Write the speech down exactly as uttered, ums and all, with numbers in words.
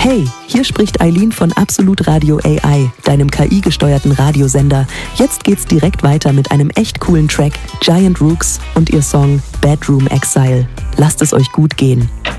Hey, hier spricht Eileen von Absolut Radio A I, deinem K I-gesteuerten Radiosender. Jetzt geht's direkt weiter mit einem echt coolen Track, Giant Rooks und ihr Song Bedroom Exile. Lasst es euch gut gehen.